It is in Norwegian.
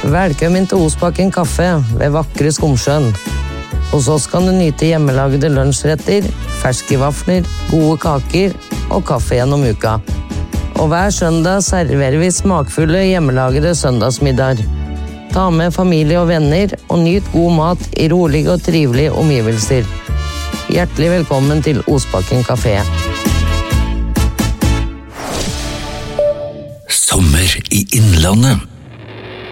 Velkommen til Osbakken kaffe ved vakre Skomsjøen. Hos oss kan du nyte hjemmelagde lunsjretter, ferske vafler, gode kaker og kaffe gjennom uka. Og hver søndag serverer vi smakfulle hjemmelagede søndagsmiddager. Ta med familie og venner og nyt god mat i rolige og trivelige omgivelser. Hjertelig velkommen til Osbakken kafé. Sommer i Innlandet.